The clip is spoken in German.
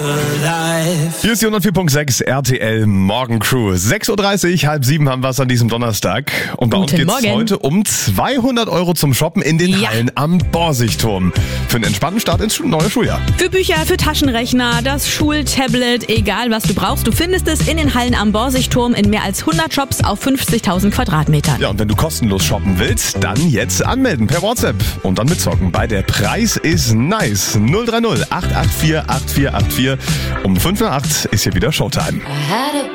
Hier ist die 104.6 RTL Morgencrew. 6.30 Uhr, halb 7 haben wir es an diesem Donnerstag. Und bei uns geht es heute um 200 € zum Shoppen in den Hallen am Borsigturm. Für einen entspannten Start ins neue Schuljahr. Für Bücher, für Taschenrechner, das Schultablet, egal was du brauchst. Du findest es in den Hallen am Borsigturm in mehr als 100 Shops auf 50.000 Quadratmetern. Ja, und wenn du kostenlos shoppen willst, dann jetzt anmelden per WhatsApp und dann mitzocken bei der Preis ist nice. 030 884 8484. Um 5 nach 8 ist hier wieder Showtime.